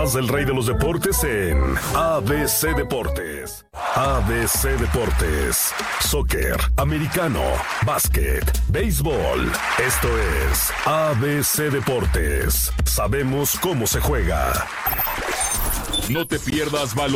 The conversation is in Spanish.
más del rey de los deportes en ABC Deportes. ABC Deportes. Soccer, americano, básquet, béisbol. Esto es ABC Deportes. Sabemos cómo se juega. No te pierdas